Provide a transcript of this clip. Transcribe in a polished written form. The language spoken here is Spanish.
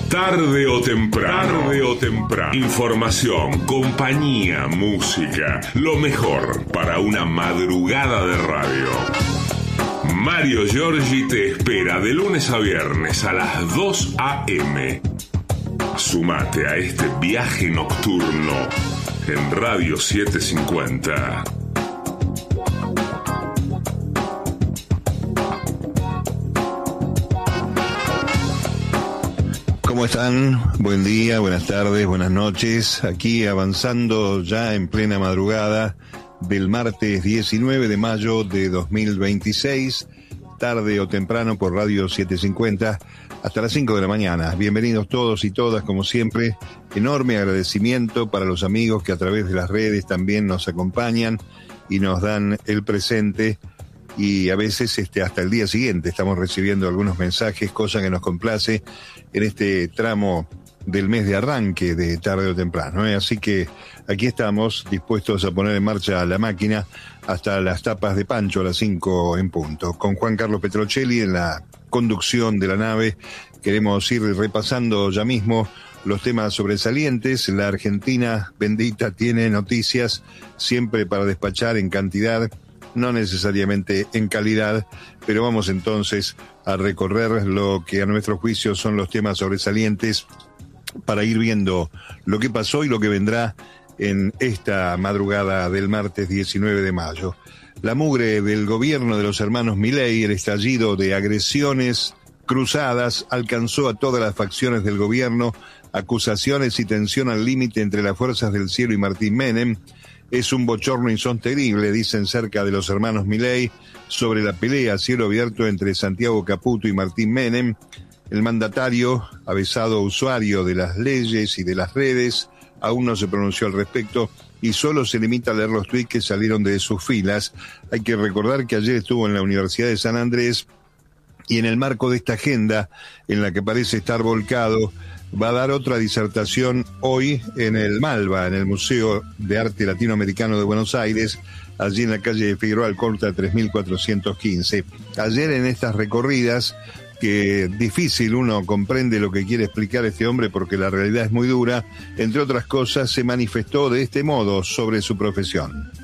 Tarde o temprano. Información, compañía, música. Lo mejor para una madrugada de radio. Mario Giorgi te espera de lunes a viernes a las 2 a.m. Sumate a este viaje nocturno en Radio 750. ¿Cómo están? Buen día, buenas tardes, buenas noches. Aquí avanzando ya en plena madrugada del martes 19 de mayo de 2026, tarde o temprano por Radio 750, hasta las 5 de la mañana. Bienvenidos todos y todas, como siempre. Enorme agradecimiento para los amigos que a través de las redes también nos acompañan y nos dan el presente. Y a veces hasta el día siguiente estamos recibiendo algunos mensajes, cosa que nos complace en este tramo del mes de arranque de tarde o temprano, ¿eh? Así que aquí estamos dispuestos a poner en marcha la máquina hasta las tapas de Pancho a las 5 en punto. Con Juan Carlos Petrocelli en la conducción de la nave queremos ir repasando ya mismo los temas sobresalientes. La Argentina bendita tiene noticias siempre para despachar en cantidad, no necesariamente en calidad, pero vamos entonces a recorrer lo que a nuestro juicio son los temas sobresalientes para ir viendo lo que pasó y lo que vendrá en esta madrugada del martes 19 de mayo. La mugre del gobierno de los hermanos Milei, el estallido de agresiones cruzadas, alcanzó a todas las facciones del gobierno, acusaciones y tensión al límite entre las fuerzas del cielo y Martín Menem. Es un bochorno insostenible, dicen cerca de los hermanos Milei, sobre la pelea a cielo abierto entre Santiago Caputo y Martín Menem. El mandatario, avesado usuario de las leyes y de las redes, aún no se pronunció al respecto y solo se limita a leer los tuits que salieron de sus filas. Hay que recordar que ayer estuvo en la Universidad de San Andrés y en el marco de esta agenda en la que parece estar volcado, va a dar otra disertación hoy en el Malva, en el Museo de Arte Latinoamericano de Buenos Aires, allí en la calle de Figueroa Alcorta 3415. Ayer en estas recorridas, que difícil uno comprende lo que quiere explicar este hombre porque la realidad es muy dura, entre otras cosas se manifestó de este modo sobre su profesión.